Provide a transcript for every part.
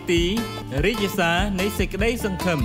ទីរាជសារនៃសេចក្តីសង្ឃឹម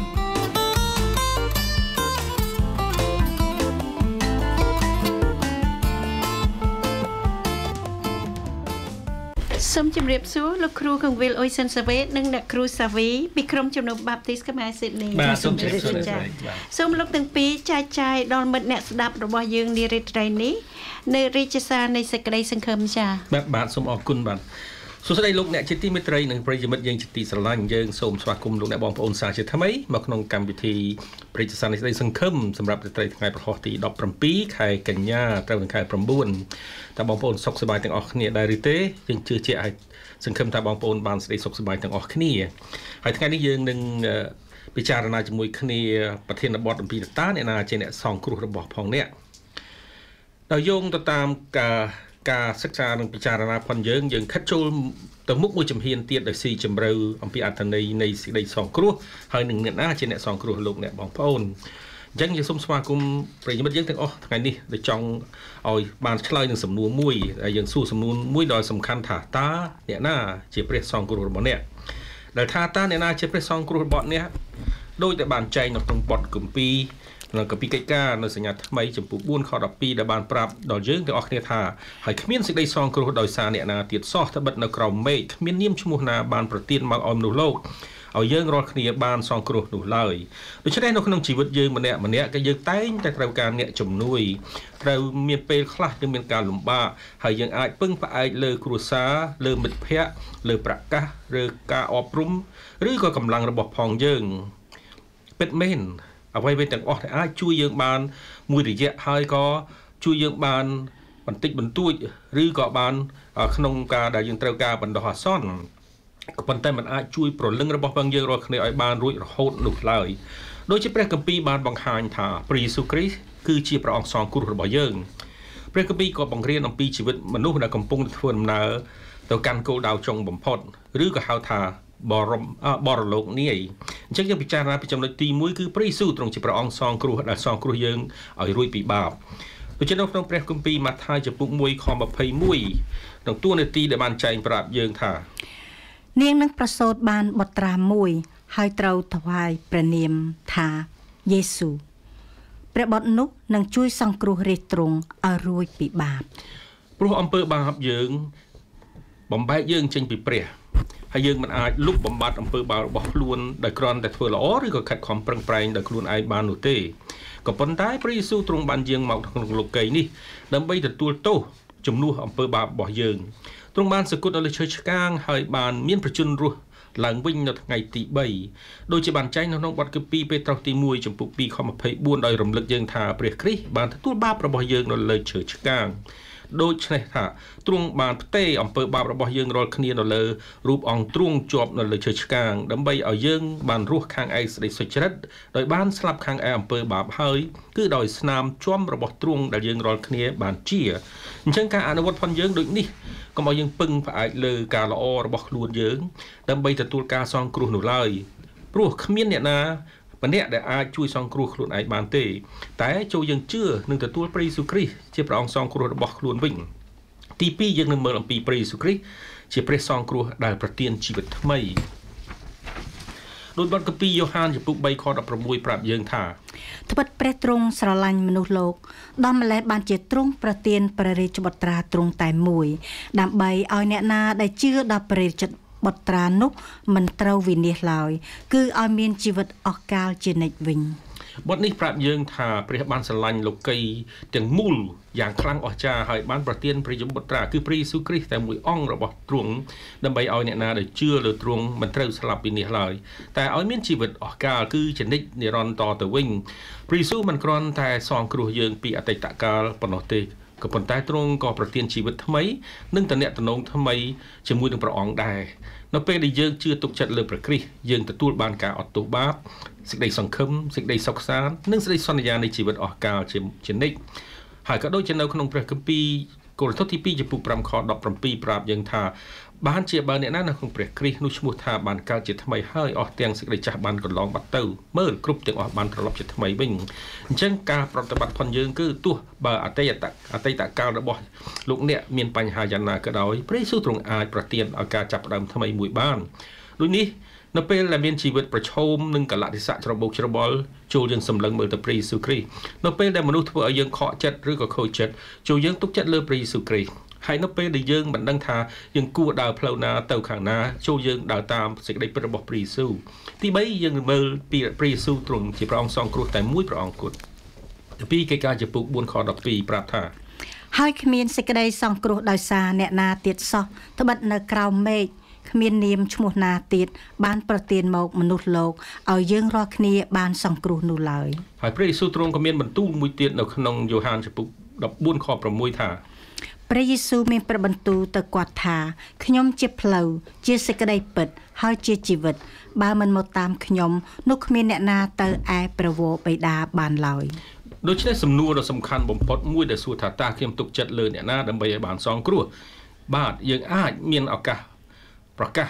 សូមជម្រាបសួរលោកគ្រូកងវិលអ៊ុយសិនសាវេនិងអ្នកគ្រូសាវីពីក្រុមជំនុំបាបទីសខ្មែរស៊ីដនីសូមជម្រាបសួរសូមលោកទាំងពីរចែកចាយដល់មិត្តអ្នកស្ដាប់របស់យើងនារីត្រីនេះនៅរាជសារនៃសេចក្តីសង្ឃឹមចា៎បាទសូមអរគុណបាទសួស្តីលោកអ្នកជាទីមេត្រីនិងប្រិយមិត្តយើងជាទីស្រឡាញ់យើងសូមស្វាគមន៍លោកអ្នកបងប្អូនសាជាថ្មីមកក្នុងកម្មវិធីរាជសារនៃសេចក្តីសង្ឃឹមសម្រាប់រាត្រីថ្ងៃប្រហោះទី17ខែកញ្ញាត្រូវនឹងខែ9តើបងប្អូនសុខសប្បាយទាំងអស់គ្នាដែរឬទេយើងជឿជាក់ឲ្យសង្ឃឹមថាបងប្អូនបានសេចក្តីសុខសប្បាយទាំងអស់គ្នាហើយថ្ងៃនេះយើងនឹងពិចារណាជាមួយគ្នាប្រធានបទអំពីតើអ្នកណាជាអ្នកសង្គ្រោះរបស់ផងអ្នកដោយយោងទៅតាមការសិក្សានិងពិចារណាផងយើងខិតចូលទៅមុខមួយជំហានទៀតដោយស៊ីជម្រៅអំពីអត្ថន័យនៃសេចក្តីសង្គ្រោះហើយនឹងអ្នកណាជាអ្នកសង្គ្រោះលោកអ្នកបងប្អូនអញ្ចឹងយើងសូមស្វាគមន៍ប្រិយមិត្តយើងទាំងអស់ថ្ងៃនេះដែលចង់ឲ្យបានឆ្លើយនឹងសំណួរមួយដែលយើងសួរសំណួរមួយដ៏សំខាន់ថាតើអ្នកណាជាព្រះសង្គ្រោះរបស់អ្នកដែលថាតើអ្នកណាជាព្រះសង្គ្រោះរបស់អ្នកដោយតែបានចែងនៅក្នុងបទគម្ពីរនៅកាពីកិច្ចការនៅសញ្ញាថ្មីចំពោះ4ខ12ដែលបានប្រាប់ដល់យើងទាំងអស់គ្នាថាហើយគ្មានសេចក្តីសង្គ្រោះដោយសារអ្នកណាទៀតសោះត្បិតនៅក្រោមមេឃគ្មាននាមឈ្មោះណាបានប្រទានមកឲ្យមនុស្សលោកឲ្យយើងរាល់គ្នាបានសង្គ្រោះនោះឡើយដូច្នេះនៅក្នុងជីវិតយើងម្នាក់ក៏យើងតែងតែត្រូវការអ្នកជំនួយត្រូវមានពេលខ្លះយើងមានការលំបាកហើយយើងអាចពឹងផ្អែកលើគ្រួសារលើមិត្តភ័ក្តិលើប្រកាសឬការអប់រំឬក៏កម្លាំងរបស់ផងយើងពិតមែនអ្វីៗទាំងអស់ដែលអាចជួយយើងបានមួយរយៈហើយក៏ជួយយើងបានបន្តិចបន្តួចឬក៏បានក្នុងការដែលយើងត្រូវការបណ្ដោះអាសន្នក៏ប៉ុន្តែมันអាចជួយប្រលឹងរបស់ផងយើងរាល់គ្នាឲ្យបានរួចរហូតនោះឡើយដូចជាព្រះគម្ពីរបានបង្ហាញថាព្រះយេស៊ូវគ្រីស្ទគឺជាព្រះអង្គសង្គ្រោះរបស់យើងព្រះគម្ពីរក៏បង្រៀនអំពីជីវិតមនុស្សដែលកំពុងធ្វើដំណើរទៅកាន់គោលដៅចុងបំផុតឬក៏ហៅថាបរលោកនាយអញ្ចឹងយើងពិចារណាពីចំណុចទី1គឺព្រះយេស៊ូវទ្រង់ជាព្រះអង្គសង្គ្រោះដែលសង្គ្រោះយើងឲ្យរួចពីបាបដូច្នេះនៅក្នុងព្រះគម្ពីរម៉ាថាយចំពុក1ខ21ក្នុងតួនាទីដែលបានចែងប្រាប់យើងថានាងនឹងប្រសូតបានបុត្រាមួយហើយត្រូវថ្វាយព្រះនាមថាយេស៊ូព្រះបុត្រនោះនឹងជួយសង្គ្រោះរាជទ្រង់ឲ្យរួចពីបាបព្រោះអំពើបាបយើងបំបែកយើងចេញពីព្រះហើយយើងមិនអាចលុបបំបាត់អំពើបាបរបស់ខ្លួនដោយគ្រាន់តែធ្វើល្អឬក៏ខិតខំប្រឹងប្រែងដោយខ្លួនឯងបាននោះទេក៏ប៉ុន្តែព្រះយេស៊ូវទ្រង់បានយាងមកក្នុងលោកីយ៍នេះដើម្បីទទួលទោសជំនួសអំពើបាបរបស់យើងទ្រង់បានសគត់នៅលើឈើឆ្កាងហើយបានមានប្រជញ្ញរស់ឡើងវិញនៅថ្ងៃទី3ដូចជាបានចែងនៅក្នុងបទគម្ពីរពេត្រុសទី1ចំពុក2ខ24ដោយរំលឹកយើងថាព្រះគ្រីស្ទបានទទួលបាបរបស់យើងនៅលើឈើឆ្កាងដូច្នេះថាទ្រង់បានផ្ទេរអំពើបាបរបស់យើងរាល់គ្នានៅលើរូបអង្គទ្រង់ជាប់នៅលើឈើឆ្កាងដើម្បីឲ្យយើងបានរស់ខាងឯសេចក្តីសុចរិតដោយបានស្លាប់ខាងឯអំពើបាបហើយគឺដោយស្នាមជាំរបស់ទ្រង់ដែលយើងរាល់គ្នាបានជាអញ្ចឹងការអនុវត្តផងយើងដូចនេះកុំឲ្យយើងពឹងផ្អែកលើការល្អរបស់ខ្លួនយើងដើម្បីទទួលការសង្គ្រោះនោះឡើយព្រោះគ្មានអ្នកណាម្នាក់ដែលអាចជួយសង្គ្រោះខ្លួនឯងបានទេតែចូលយើងជឿនឹងទទួលព្រះយេស៊ូវគ្រីស្ទជាព្រះអង្គសង្គ្រោះរបស់ខ្លួនវិញទី2យើងនឹងមើលអំពីព្រះយេស៊ូវគ្រីស្ទជាព្រះសង្គ្រោះដែលប្រទានជីវិតថ្មីដោយបទគម្ពីរយ៉ូហានចំពុក3ខ16ប្រាប់យើងថាត្បិតព្រះទ្រង់ស្រឡាញ់មនុស្សលោកដល់ម្ល៉េះបានជាទ្រង់ប្រទានព្រះរាជបុត្រាទ្រង់តែមួយដើម្បីឲ្យអ្នកណាដែលជឿដល់ព្រះរាជបុត្រានោះមិនត្រូវវិនាសឡើយគឺឲ្យមានជីវិតអស់កលជានិច្ចវិញបទនេះប្រាប់យើងថាព្រះបានស្រឡាញ់លោកីយ៍ទាំងមូលយ៉ាងខ្លាំងអស្ចារ្យហើយបានប្រទានព្រះរាជបុត្រាគឺព្រះយេស៊ូវគ្រីស្ទតែមួយអង្គរបស់ទ្រង់ដើម្បីឲ្យអ្នកណាដែលជឿលើទ្រង់មិនត្រូវស្លាប់វិនាសឡើយតែឲ្យមានជីវិតអស់កលគឺជានិច្ចនិរន្តរ៍តទៅវិញព្រះយេស៊ូវមិនគ្រាន់តែសង្គ្រោះយើងពីអតីតកាលប៉ុណ្ណោះទេក៏ប៉ុន្តែទ្រង់ក៏ប្រទានជីវិតថ្មីនិងតំណែងថ្មីជាមួយនឹងព្រះអង្គដែរនៅពេលដែលយើងជឿទុកចិត្តលើព្រះគ្រីស្ទយើងទទួលបានការអត់ទោសបាបសេចក្តីសង្ឃឹមសេចក្តីសុខសាន្តនិងសេចក្តីសន្យានៃជីវិតអស់កលជានិច្ចហើយក៏ដូចជានៅក្នុងព្រះគម្ពីរកូរិនថូសទី2ចំពុក5ខ17ប្រាប់យើងថាបានជាបើអ្នកណានៅក្នុងព្រះគ្រីស្ទនោះឈ្មោះថាបានកើតជាថ្មីហើយអស់ទាំងសេចក្តីចាស់បានកន្លងបាត់ទៅមើលគ្រប់ទាំងអស់បានត្រឡប់ជាថ្មីវិញអញ្ចឹងការប្រតិបត្តិផងយើងគឺទោះបើអតីតកាលរបស់លោកអ្នកមានបញ្ហាយ៉ាងណាក៏ដោយព្រះយេស៊ូវទ្រង់អាចប្រទានឲ្យការចាប់ផ្ដើមថ្មីមួយបានដូចនេះនៅពេលដែលមានជីវិតប្រឈមនឹងកលៈទេសៈច្របូកច្របល់ចូលយើងសម្លឹងមើលទៅព្រះយេស៊ូវគ្រីស្ទនៅពេលដែលមនុស្សធ្វើឲ្យយើងខកចិត្តឬក៏ខូចចិត្តចូលយើងទុកចិត្តលើព្រះយេស៊ូវគ្រីស្ទហើយនៅពេលដែលយើងមិនដឹងថាយើងគួរដើរផ្លូវណាទៅខាងណាចូលយើងដើរតាមសេចក្តីពិតរបស់ព្រះយេស៊ូវទី3យើងមើលពីព្រះយេស៊ូវទ្រង់ជាព្រះអង្គសង្គ្រោះតែមួយព្រះអង្គគត់ទី2កិច្ចការចំពុក4ខ12ប្រាប់ថាហើយគ្មានសេចក្តីសង្គ្រោះដោយសារអ្នកណាទៀតសោះត្បិតនៅក្រោមមេឃគ្មាននាមឈ្មោះណាទៀតបានប្រទានមកមនុស្សលោកឲ្យយើងរាល់គ្នាបានសង្គ្រោះនោះឡើយហើយព្រះយេស៊ូវទ្រង់ក៏មានបន្ទូលមួយទៀតនៅក្នុងយ៉ូហានចំពុក14ខ6ថាព្រះយេស៊ូវមានប្របន្ទូលទៅគាត់ថាខ្ញុំជាផ្លូវជាសេចក្តីពិតហើយជាជីវិតបើមិនមកតាមខ្ញុំនោះគ្មានអ្នកណាទៅឯព្រះវរបិតាបានឡើយដូច្នេះសំណួរដ៏សំខាន់បំផុតមួយដែលសួរថាតើខ្ញុំទុកចិត្តលើអ្នកណាដើម្បីឲ្យបានសង្គ្រោះបាទយើងអាចមានឱកាសប្រកាស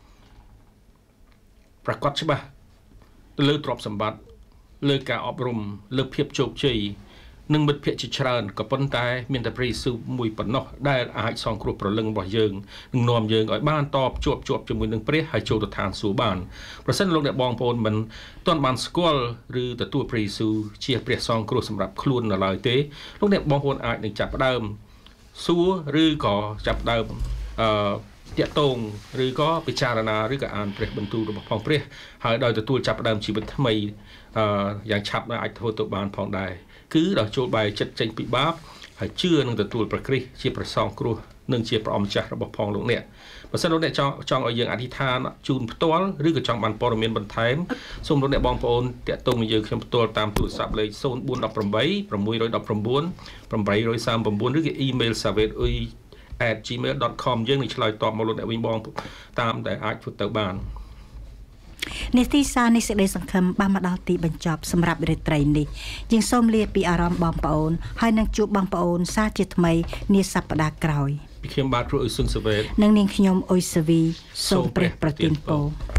ប្រកាសច្បាស់ទៅលើទ្រព្យសម្បត្តិលើការអប់រំលើភាពជោគជ័យនិងមិត្តភ័ក្តិជាច្រើនក៏ប៉ុន្តែមានតែព្រះយេស៊ូវមួយប៉ុណ្ណោះដែលអាចសង្គ្រោះព្រលឹងរបស់យើងនិងនាំយើងឲ្យបានតបជាប់ជាមួយនឹងព្រះហើយចូលទៅឋានសួគ៌បានប្រសិនលោកអ្នកបងប្អូនមិនទាន់បានស្គាល់ឬទទួលព្រះយេស៊ូវជាព្រះសង្គ្រោះសម្រាប់ខ្លួននៅឡើយទេលោកអ្នកបងប្អូនអាចនឹងចាប់ផ្ដើមសួរឬក៏ចាប់ផ្ដើមតាក់ទងឬក៏ពិចារណាឬក៏អានព្រះបន្ទូលរបស់ផងព្រះហើយដោយទទួលចាប់ផ្ដើមជីវិតថ្មីយ៉ាងឆាប់អាចធ្វើទៅបានផងដែរគឺដល់ចូលបែរចិត្តចេញពីបាបហើយជឿនឹងទទួលព្រះគ្រីស្ទជាព្រះសង្គ្រោះនិងជាព្រះអម្ចាស់របស់ផងលោកអ្នកបើសិនលោកអ្នកចង់ឲ្យយើងអធិដ្ឋានជូនផ្ទាល់ឬក៏ចង់បានព័ត៌មានបន្ថែមសូមលោកអ្នកបងប្អូនតាក់ទងនឹងយើងខ្ញុំផ្ទាល់តាមទូរស័ព្ទលេខ0418 619 839ឬក៏អ៊ីមែល savet@gmail.com យើងនឹងឆ្លើយតបមកលោកអ្នកវិញបងតាមដែលអាចធ្វើទៅបាននីតិសាស្ត្រនៃសេចក្តីសង្ឃឹមបានមកដល់ទីបញ្ចប់សម្រាប់រាត្រីនេះយើងសូមលាពីអារម្មណ៍បងប្អូនហើយនឹងជួបបងប្អូនសាជាថ្មីនាសប្តាហ៍ក្រោយពីខ្ញុំបាទគ្រូអ៊ុយស៊ុនសាវ៉េតនិងនាងខ្ញុំអ៊ុយសាវីសូមព្រះប្រទានពរ